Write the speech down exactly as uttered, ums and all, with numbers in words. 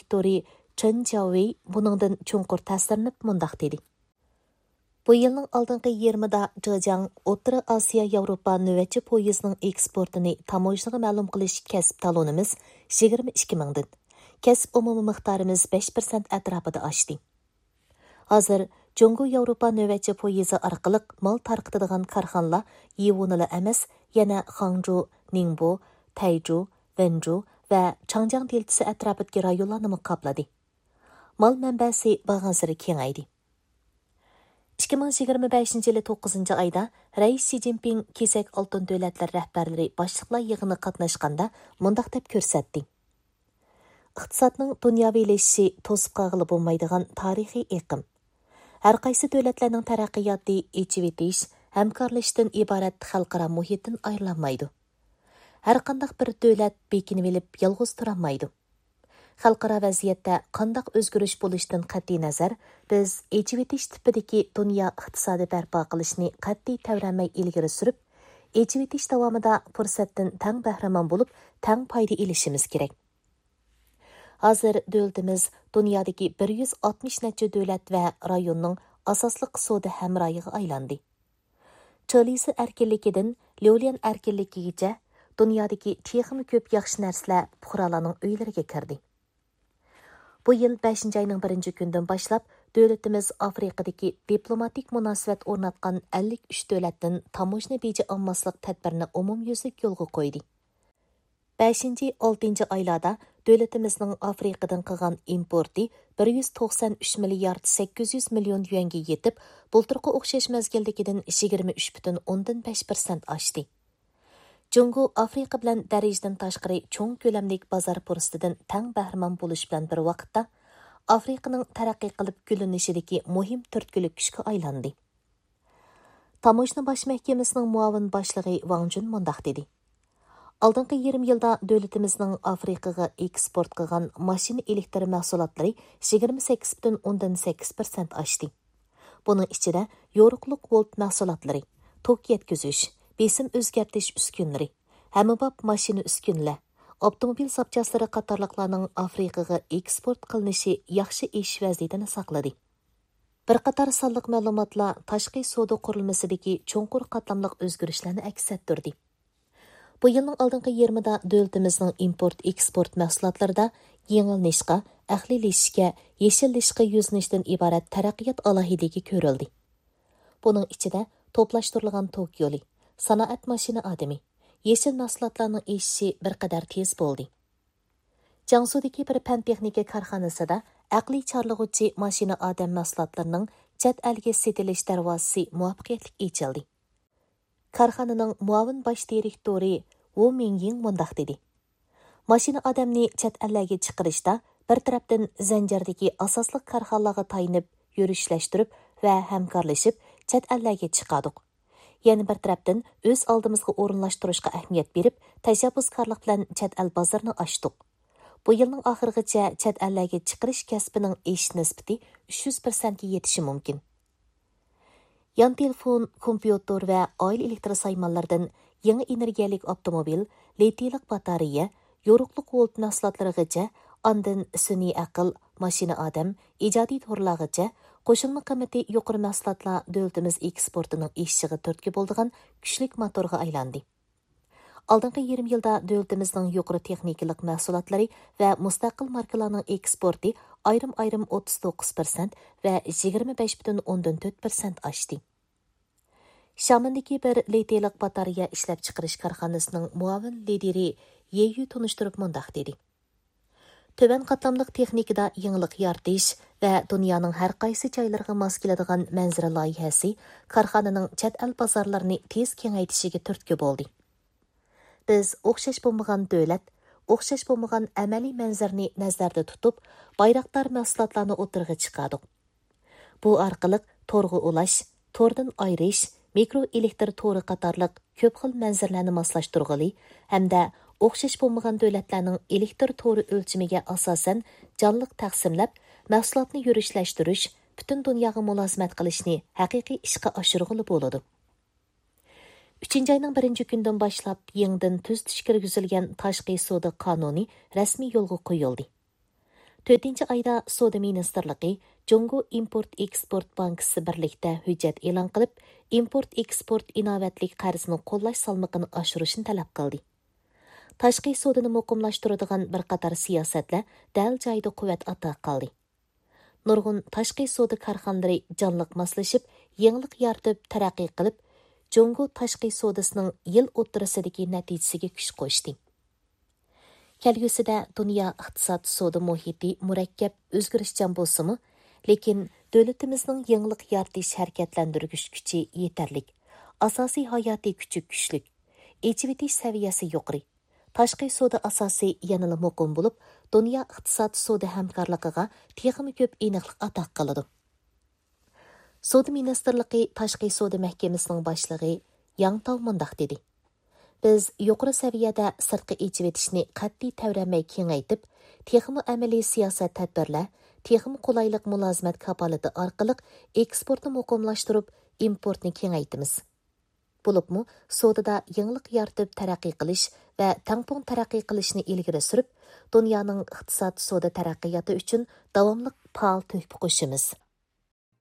direktori Chen Jiawei buningdan chunqur ta'sirlanib mundaq dedi. Bu yılның aldınqı yirmida Zhejiang O'rta Osiyo Yevropa növbətçi poyezining eksportini tamojnaga ma'lum qilish kasb talonimiz yigirma ikki mingdan. Kasb umumiy miqdorimiz besh persent atrofida oshdi. Hozir Jungo Yevropa növbətçi poyezi orqali mal tarqatadigan korxonalar Yevonila emas, yana Hangzhou, Ningbo, Taizhou, Wenzhou va Changjiang deltasi atrofidagi rayonlarni qopladi. Mal manbasi bag'ansiri kengaydi. ikki ming yigirma beshinchi yili to'qqizinchi oyda Rais Xi Jinping kesak oltin davlatlar rahbarlari boshliqlar yig'ini qatnashganda mundaq deb ko'rsatdi. Iqtisodning dunyoviylashishi to'sib qolg'ili bo'lmaydigan tarixiy iqim. Har qaysi davlatlarning taraqqiyoti ichib etish, hamkorlashishdan iborat xalqaro muhitdan aylanmaydi. Har qanday bir davlat bekinib olib yolg'iz turolmaydi. Xalqaro vaziyatda qandaq o'zgarish bo'lishidan qat'iy nazar, biz ichib etish tipidagi dunyo iqtisodi barpo qilishni qat'iy tavramay ilgari surib, ichib etish davomida fursatdan tang bahramon bo'lib, tang foyda olishimiz kerak. Hozir davlatimiz dunyodagi bir yuz oltmish necha davlat va rayonning asosli savdo hamrohiga aylandi. Cholisi erkinligidan Liulian erkinligigacha dunyodagi texnik ko'p yaxshi narsalar fuqarolarning uylariga kirdi. Bu yıl beshinchi ayning birinchi kundan boshlab davlatimiz Afrikadagi diplomatik munosabat o'rnatgan ellik uch davlatdan tamojna beji olmaslik tadbirini umumyuzlik yo'lga qo'ydi. beshinchi oltinchi oylarda davlatimizning Afrikadan qilgan importi bir yuz to'qson uch milliard sakkiz yuz million yuanga yetib, bulturqi o'xshash mezgildagidan yigirma uch butun o'ndan besh persent oshdi. Jungo Afrika bilan darajadan tashqari cho'ng ko'lamlik bozor fursatidan tang bahramon bo'lish bilan bir vaqtda Afrikaning taraqqiy qilib gullанishidagi muhim turtkilik kuchga aylandi. Tamojna bosh mahkamasining muavin boshlig'i Wang Jun mundaq dedi. Алдыңғы yirmi yilda davlatimizning Afrikaga eksport qilgan mashina elektr mahsulotlari yigirma sakkiz butun o'ndan sakkiz persent oshdi. Buning ichida yo'riqliq volt mahsulotlari, tok yetkazish, besim o'zgartirish uskunlari, hammabop mashina uskunlar, avtomobil zapchaslari qatorliqlarning Afrikaga eksport qilinishi yaxshi ish vaziyatini saqladi. Bir qator sonliq ma'lumotlar tashqi savdo qurilmasidagi cho'nqur qatlamliq o'zgarishlarni aks ettirdi. Bu yilning aldınqı yirmida davlatimizning import-eksport mahsulotlarida yengilnishga, ahlilashishga, yeshillashga yuzinishdan iborat taraqqiyot alohidligi ko'rildi. Buning ichida to'plashtirilgan tok yo'li, sanoat mashina odami, yeshil mahsulotlarning eshishi bir qadar tez bo'ldi. Jiangsu'dagi bir fan texnika korxonasida aqliy chorlag'uvchi mashina odam mahsulotlarining chet elga setilish darvozasi muvaffaqiyatli ochildi. Korxonaning muavin bosh direktori Wu Mingying mundaq dedi. Mashina odamni chet ellarga chiqarishda bir tarafdan zanjirdagi asosli korxonalarga tayinib, yurishlashtırib va hamkorlashib chet ellarga chiqadik. Yana bir tarafdan o'z oldimizga o'rinlashtirishga ahamiyat berib, tashabbuskorlik bilan chet el bozorini ochdik. Bu yilning oxirigacha chet ellarga chiqarish kasbining esh nisbati uch yuz persent ga yetishi mumkin. Yan telefon, kompyuter va oila elektr saymonlaridan yangi energiyalik avtomobil, litiylik batareya, yo'riqliq volt mahsulotlarigacha, ondan sun'iy aql, mashina odam, ijodiy to'rlargacha qo'shilma qiymati yuqori mahsulotlar davlatimiz eksportining eshigiga turtki bo'ldigan kuchlik motorga aylandi. Алдыңғы yirmi yilda davlatimizning yuqori texnikalik mahsulotlari va mustaqil markalarning eksporti ayrim-ayrim o'ttiz to'qqiz persent va yigirma besh butun o'ndan to'rt persent oshdi. Shamindagi bir litiylik batareya ishlab chiqarish korxonasining muavin lideri Yeyu tunishtirib mundaq dedi. Төбән qatlamliq texnikada yangilik yaratish va dunyoning har qaysi joylariga mos keladigan manzara loyihasi korxonaning chet el bozorlarini tez kengaytishiga turtki bo'ldi. Biz o'xshash bo'lmagan davlat, o'xshash bo'lmagan amaliy manzarni nazarda tutib, bayroqdor mahsulotlarni o'tirg'i chiqardik. Bu orqali to'rg'i ulash, to'rdan ayirish, mikro elektr to'ri qatorliq ko'p xil manzarlarni moslashtirg'ili hamda o'xshash bo'lmagan davlatlarning elektr to'ri o'lchimiga asosan jonliq taqsimlab, mahsulotni yurishlashtirish, butun dunyoga mulozimat qilishni haqiqiy ishga oshirg'ili bo'ladi. uchinchi ayning birinchi kundan boshlab yangidan tuz tish kirgizilgan tashqi savdo qonuni rasmiy yo'lga qo'yildi. to'rtinchi ayda Savdo ministrligi Jungo Import-Eksport bankisi birlikda hujjat e'lon qilib, import-eksport inovatlik qarzini qo'llash salmog'ini oshirishni talab qildi. Tashqi savdoni muqimlashtiradigan bir qator siyosatlar dal joyida quvvat ato qildi. Nurg'un tashqi savdo korxonalari jonliq moslashib, yangilik yaratib, taraqqiy qilib, Jungo tashqi savdosining yil o'ttirisidagi natijasiga kuch qo'shdi. Kelgusida dunyo iqtisod savdo muhiti murakkab o'zgarishchan bo'lsa-mu, lekin davlatimizning yangilik yaratish harakatlantirgich kuchi yetarlik, asosiy hayotiy kuchi kuchlik, echivitish saviyasi yuqori. Tashqi savdo asosi yanada muqim bo'lib, dunyo iqtisod savdo hamkorligiga texnik ko'p aniqlik ato qiladi. Savdo ministrligi tashqi savdo mahkamasining boshlig'i Yang Tao mundaq dedi: Biz yuqori saviyada sirtqi echivitishni qat'iy tavramay kengaytib, texmi amaliy siyosat tadbirlar, texmi qulaylik mulozimat kapolati orqali eksportni muqimlashtirib, importni kengaytimiz. Bo'libmi, savdoda yangilik yaratib taraqqiy qilish va tangpung taraqqiy qilishni ilgari surib, dunyoning iqtisod savdo taraqqiyoti uchun davomli faol tuhfa qo'shimiz.